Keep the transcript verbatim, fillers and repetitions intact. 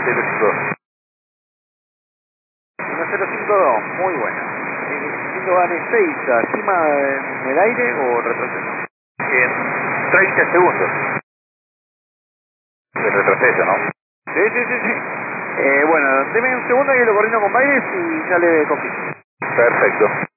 cero cinco dos. uno cero cinco dos, muy buena. ¿Necesito van seis acima en el aire o retroceso? En treinta segundos. De retroceso, ¿no? Sí, sí, sí, sí. Eh, bueno, deme un segundo que lo coordino con Bailes y ya le confirmo. Perfecto.